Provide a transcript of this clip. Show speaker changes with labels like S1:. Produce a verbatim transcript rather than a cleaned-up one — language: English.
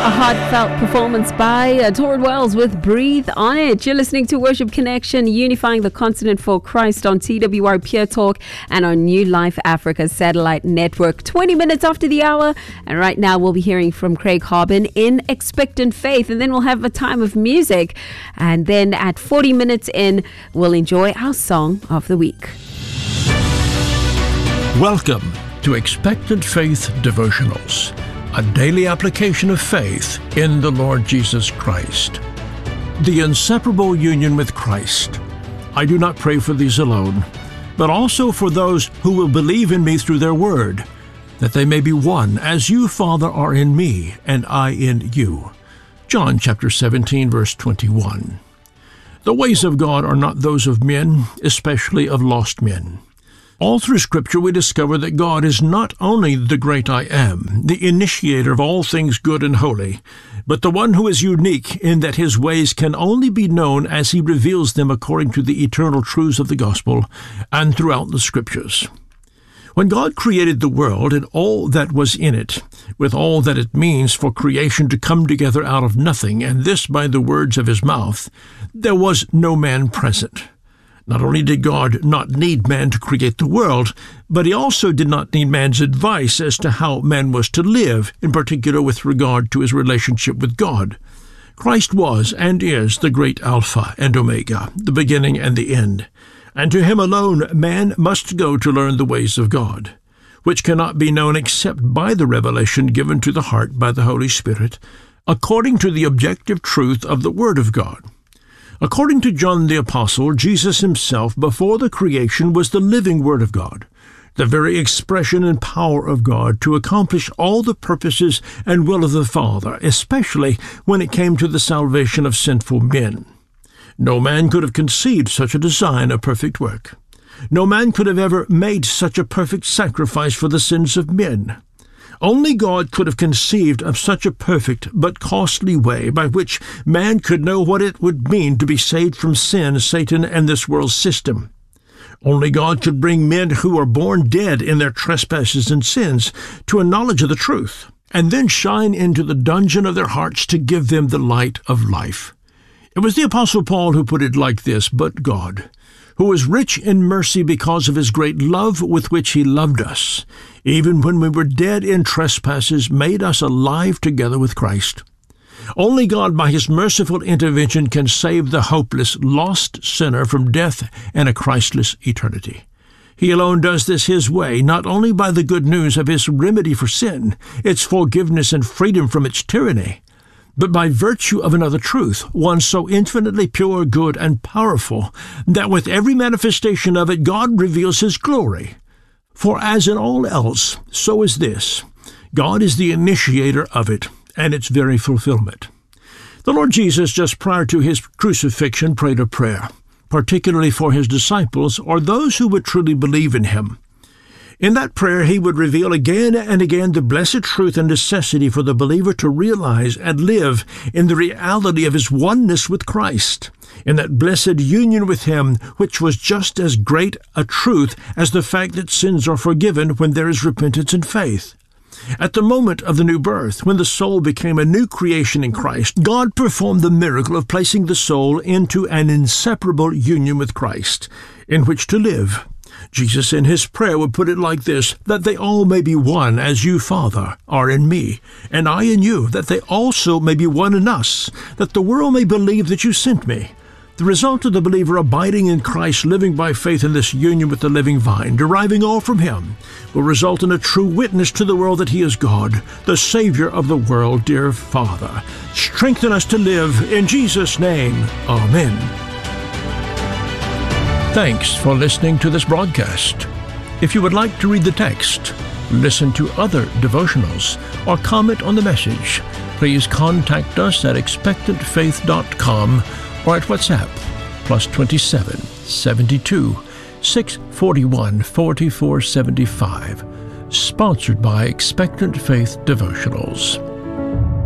S1: A heartfelt performance by uh, Torrid Wells with Breathe On It. You're listening to Worship Connection, unifying the continent for Christ on T W R Pure Talk and on New Life Africa satellite network. twenty minutes after the hour. And right now we'll be hearing from Craig Harbin in Expectant Faith. And then we'll have a time of music. And then at forty minutes in, we'll enjoy our song of the week.
S2: Welcome to Expectant Faith Devotionals, a daily application of faith in the Lord Jesus Christ. The inseparable union with Christ. I do not pray for these alone, but also for those who will believe in me through their word, that they may be one, as you, Father, are in me, and I in you. John chapter seventeen, verse twenty-one. The ways of God are not those of men, especially of lost men. All through Scripture we discover that God is not only the great I Am, the initiator of all things good and holy, but the one who is unique in that his ways can only be known as he reveals them according to the eternal truths of the gospel and throughout the Scriptures. When God created the world and all that was in it, with all that it means for creation to come together out of nothing, and this by the words of his mouth, there was no man present. Not only did God not need man to create the world, but he also did not need man's advice as to how man was to live, in particular with regard to his relationship with God. Christ was and is the great Alpha and Omega, the beginning and the end, and to him alone man must go to learn the ways of God, which cannot be known except by the revelation given to the heart by the Holy Spirit, according to the objective truth of the Word of God. According to John the Apostle, Jesus himself, before the creation, was the living Word of God, the very expression and power of God to accomplish all the purposes and will of the Father, especially when it came to the salvation of sinful men. No man could have conceived such a design of perfect work. No man could have ever made such a perfect sacrifice for the sins of men. Only God could have conceived of such a perfect but costly way by which man could know what it would mean to be saved from sin, Satan, and this world's system. Only God could bring men who are born dead in their trespasses and sins to a knowledge of the truth, and then shine into the dungeon of their hearts to give them the light of life. It was the Apostle Paul who put it like this: "But God, who is rich in mercy because of his great love with which he loved us, even when we were dead in trespasses, made us alive together with Christ." Only God, by his merciful intervention, can save the hopeless, lost sinner from death and a Christless eternity. He alone does this his way, not only by the good news of his remedy for sin, its forgiveness and freedom from its tyranny, but by virtue of another truth, one so infinitely pure, good, and powerful, that with every manifestation of it God reveals his glory. For as in all else, so is this: God is the initiator of it, and its very fulfillment. The Lord Jesus, just prior to his crucifixion, prayed a prayer, particularly for his disciples, or those who would truly believe in him. In that prayer, he would reveal again and again the blessed truth and necessity for the believer to realize and live in the reality of his oneness with Christ, in that blessed union with him, which was just as great a truth as the fact that sins are forgiven when there is repentance and faith. At the moment of the new birth, when the soul became a new creation in Christ, God performed the miracle of placing the soul into an inseparable union with Christ, in which to live. Jesus in his prayer would put it like this: "That they all may be one, as you, Father, are in me, and I in you, that they also may be one in us, that the world may believe that you sent me." The result of the believer abiding in Christ, living by faith in this union with the living vine, deriving all from him, will result in a true witness to the world that he is God, the Savior of the world. Dear Father, strengthen us to live in Jesus' name. Amen. Thanks for listening to this broadcast. If you would like to read the text, listen to other devotionals, or comment on the message, please contact us at expectant faith dot com or at WhatsApp, plus twenty-seven, seventy-two, six forty-one, forty-four seventy-five. Sponsored by Expectant Faith Devotionals.